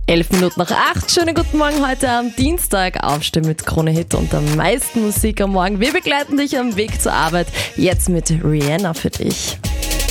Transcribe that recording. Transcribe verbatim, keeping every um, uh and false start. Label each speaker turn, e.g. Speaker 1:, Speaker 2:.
Speaker 1: Elf Minuten nach acht. Schönen guten Morgen heute am Dienstag. Aufstehen mit Krone Hit und der meisten Musik am Morgen. Wir begleiten dich am Weg zur Arbeit. Jetzt mit Rihanna für dich.